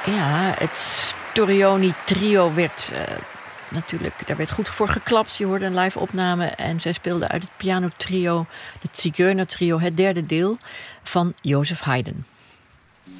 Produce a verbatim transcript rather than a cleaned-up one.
Ja, het Storioni trio werd uh, natuurlijk, daar werd goed voor geklapt. Je hoorde een live opname en zij speelde uit het pianotrio, het Zigeuner trio, het derde deel van Joseph Haydn.